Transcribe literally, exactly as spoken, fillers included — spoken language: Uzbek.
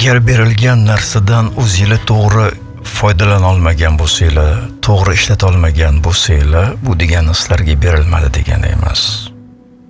Agar berilgan narsadan o'zingiz to'g'ri foydalana olmagan bo'lsangiz, to'g'ri ishlata olmagan bo'lsangiz, bu degani sizlarga berilmadi degani emas.